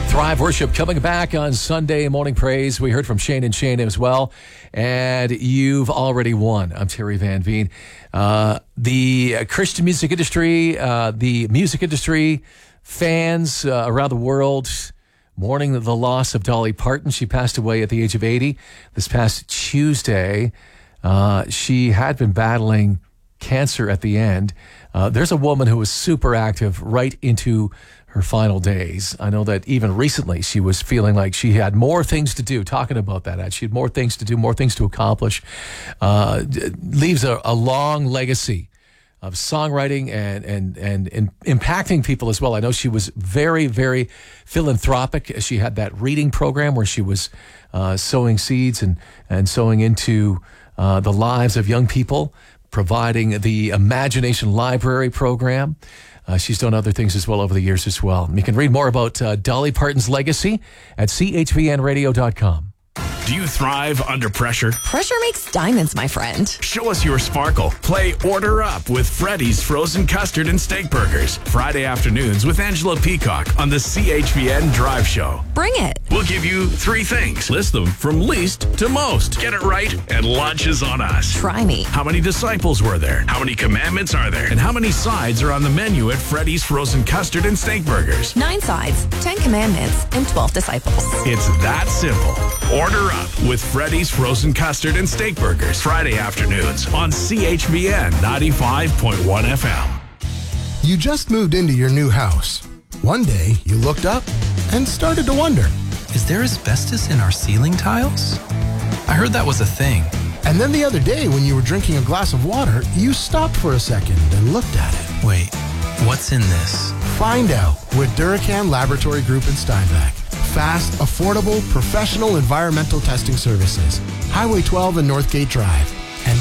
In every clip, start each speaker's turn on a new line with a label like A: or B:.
A: Thrive Worship coming back on Sunday Morning Praise. We heard from Shane and Shane as well. And you've already won. I'm Terry Van Veen. The Christian music industry, the music industry, fans around the world mourning the loss of Dolly Parton. She passed away at the age of 80 this past Tuesday. She had been battling cancer at the end. There's a woman who was super active right into her final days. I know that even recently she was feeling like she had more things to do, talking about that. She had more things to do, more things to accomplish. Leaves a long legacy of songwriting and impacting people as well. I know she was very, very philanthropic. She had that reading program where she was sowing seeds and sowing into the lives of young people, providing the Imagination Library program. She's done other things as well over the years as well. You can read more about Dolly Parton's legacy at chvnradio.com.
B: Do you thrive under pressure?
C: Pressure makes diamonds, my friend.
B: Show us your sparkle. Play Order Up with Freddy's Frozen Custard and Steak Burgers. Friday afternoons with Angela Peacock on the CHVN Drive Show.
C: Bring it.
B: We'll give you 3 things. List them from least to most. Get it right, and lunch is on us.
C: Try me.
B: How many disciples were there? How many commandments are there? And how many sides are on the menu at Freddy's Frozen Custard and Steak Burgers?
C: 9 sides, 10 commandments, and 12 disciples.
B: It's that simple. Order Up with Freddy's Frozen Custard and Steak Burgers. Friday afternoons on CHVN 95.1 FM.
D: You just moved into your new house. One day, you looked up and started to wonder,
E: is there asbestos in our ceiling tiles? I heard that was a thing.
D: And then the other day, when you were drinking a glass of water, you stopped for a second and looked at it.
E: Wait, what's in this?
D: Find out with Duracan Laboratory Group in Steinbach. Fast, affordable, professional environmental testing services. Highway 12 and Northgate Drive. And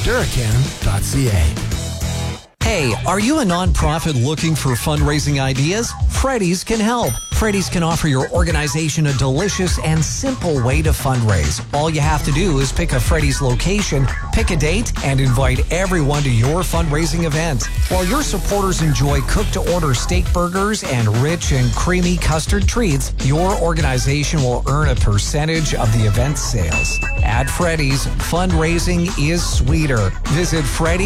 D: Duracan.ca.
F: Hey, are you a nonprofit looking for fundraising ideas? Freddy's can help. Freddy's can offer your organization a delicious and simple way to fundraise. All you have to do is pick a Freddy's location, pick a date, and invite everyone to your fundraising event. While your supporters enjoy cooked-to-order steak burgers and rich and creamy custard treats, your organization will earn a percentage of the event's sales. At Freddy's, fundraising is sweeter. Visit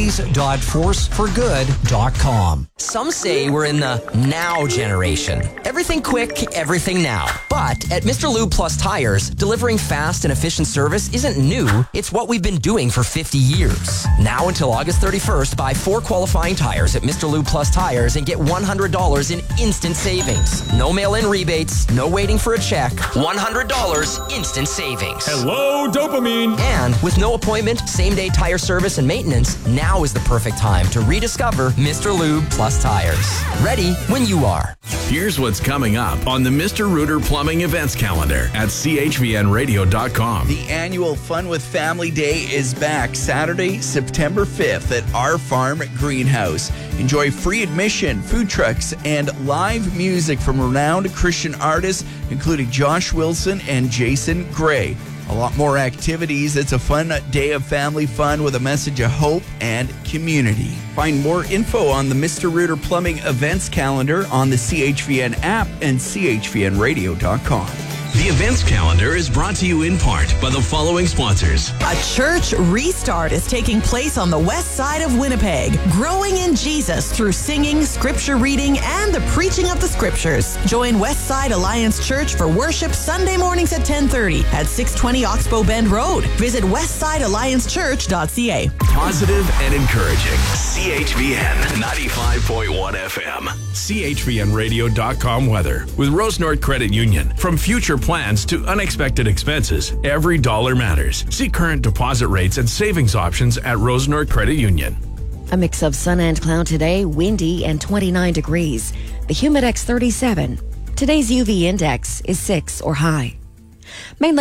F: freddys.forceforgood.com.
G: Some say we're in the now generation. Everything quick, everything now. But at Mr. Lube Plus Tires, delivering fast and efficient service isn't new. It's what we've been doing for 50 years. Now until August 31st, buy 4 qualifying tires at Mr. Lube Plus Tires and get $100 in instant savings. No mail-in rebates, no waiting for a check. $100 instant savings.
B: Hello, dopamine.
G: And with no appointment, same-day tire service and maintenance, now is the perfect time to rediscover Mr. Lube Plus Tires. Ready when you are.
B: Here's what's coming up on the Mr. Rooter Plumbing events calendar at chvnradio.com.
H: The annual Fun with Family Day is back Saturday, September 5th at Our Farm Greenhouse. Enjoy free admission, food trucks, and live music from renowned Christian artists, including Josh Wilson and Jason Gray. A lot more activities. It's a fun day of family fun with a message of hope and community. Find more info on the Mr. Rooter Plumbing events calendar on the CHVN app and chvnradio.com.
B: The events calendar is brought to you in part by the following sponsors.
I: A church restart is taking place on the west side of Winnipeg, growing in Jesus through singing, scripture reading, and the preaching of the scriptures. Join Westside Alliance Church for worship Sunday mornings at 10:30 at 620 Oxbow Bend Road. Visit westsidealliancechurch.ca.
B: Positive and encouraging. CHVN 95.1 FM. CHVNradio.com weather with Rose North Credit Union. From future plans to unexpected expenses, every dollar matters. See current deposit rates and savings options at Rose North Credit Union.
J: A mix of sun and cloud today, windy and 29 degrees. The Humidex 37. Today's UV index is 6 or high. Mainly